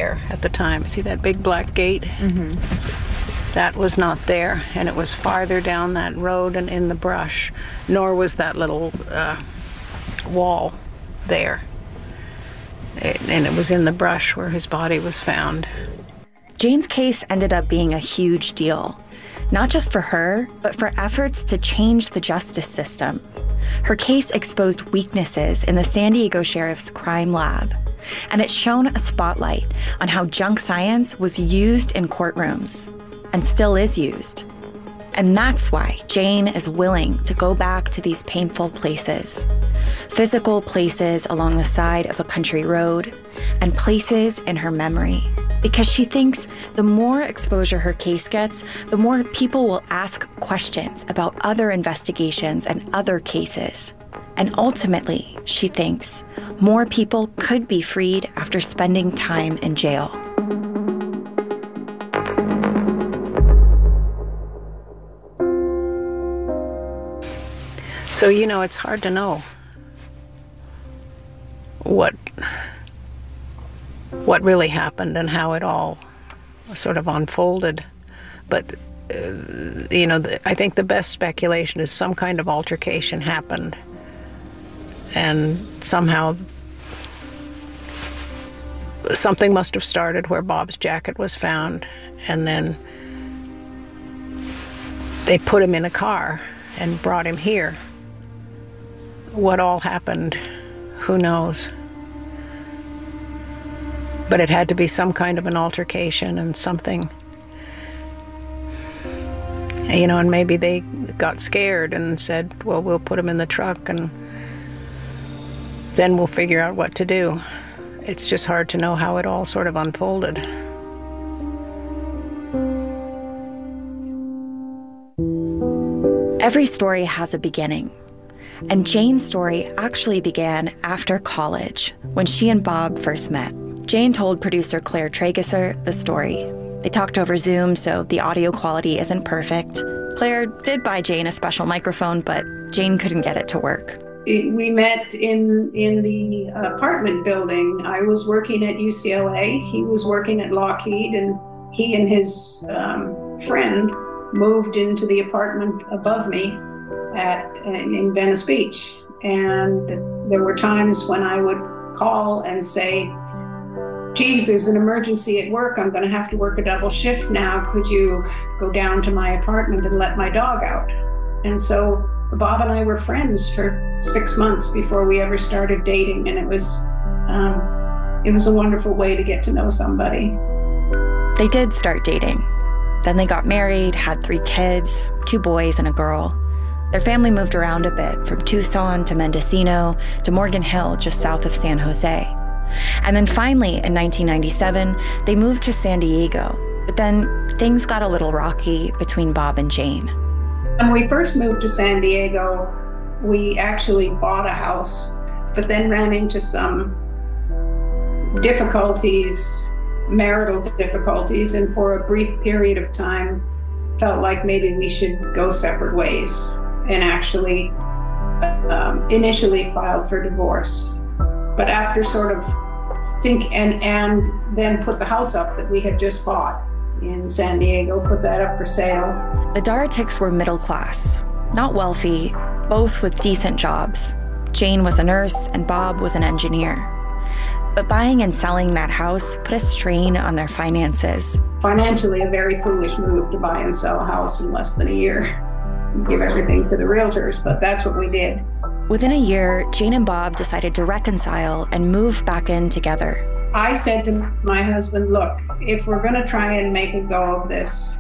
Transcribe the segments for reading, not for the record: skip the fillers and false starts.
there at the time. See that big black gate? Mm-hmm. That was not there, and it was farther down that road and in the brush, nor was that little wall there. And it was in the brush where his body was found. Jane's case ended up being a huge deal, not just for her, but for efforts to change the justice system. Her case exposed weaknesses in the San Diego Sheriff's crime lab, and it shone a spotlight on how junk science was used in courtrooms, and still is used. And that's why Jane is willing to go back to these painful places. Physical places along the side of a country road, and places in her memory. Because she thinks the more exposure her case gets, the more people will ask questions about other investigations and other cases. And ultimately, she thinks, more people could be freed after spending time in jail. So, it's hard to know what really happened and how it all sort of unfolded. But, I think the best speculation is some kind of altercation happened. And somehow something must have started where Bob's jacket was found. And then they put him in a car and brought him here. What all happened, who knows? But it had to be some kind of an altercation and something. And maybe they got scared and said, well, we'll put him in the truck and then we'll figure out what to do. It's just hard to know how it all sort of unfolded. Every story has a beginning. And Jane's story actually began after college, when she and Bob first met. Jane told producer Claire Trageser the story. They talked over Zoom, so the audio quality isn't perfect. Claire did buy Jane a special microphone, but Jane couldn't get it to work. We met in the apartment building. I was working at UCLA. He was working at Lockheed, and he and his friend moved into the apartment above me in Venice Beach. And there were times when I would call and say, geez, there's an emergency at work. I'm going to have to work a double shift now. Could you go down to my apartment and let my dog out? And so Bob and I were friends for 6 months before we ever started dating. And it was a wonderful way to get to know somebody. They did start dating. Then they got married, had 3 kids, 2 boys and a girl. Their family moved around a bit, from Tucson to Mendocino to Morgan Hill, just south of San Jose. And then finally, in 1997, they moved to San Diego. But then things got a little rocky between Bob and Jane. When we first moved to San Diego, we actually bought a house, but then ran into some difficulties, marital difficulties, and for a brief period of time, felt like maybe we should go separate ways, and actually initially filed for divorce. But after sort of and then put the house up that we had just bought in San Diego, put that up for sale. The Daraticks were middle class, not wealthy, both with decent jobs. Jane was a nurse and Bob was an engineer. But buying and selling that house put a strain on their finances. Financially, a very foolish move to buy and sell a house in less than a year. Give everything to the realtors, but that's what we did. Within a year, Jane and Bob decided to reconcile and move back in together. I said to my husband, look, if we're going to try and make a go of this,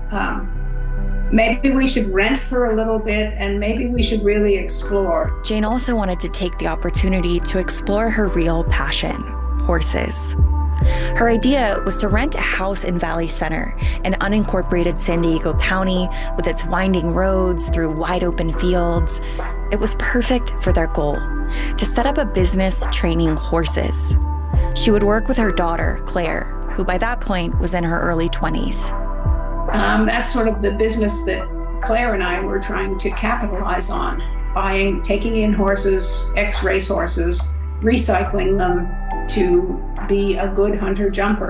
maybe we should rent for a little bit and maybe we should really explore. Jane also wanted to take the opportunity to explore her real passion, horses. Her idea was to rent a house in Valley Center, an unincorporated San Diego County with its winding roads through wide open fields. It was perfect for their goal, to set up a business training horses. She would work with her daughter, Claire, who by that point was in her early 20s. That's sort of the business that Claire and I were trying to capitalize on, taking in horses, ex-race horses, recycling them to be a good hunter-jumper.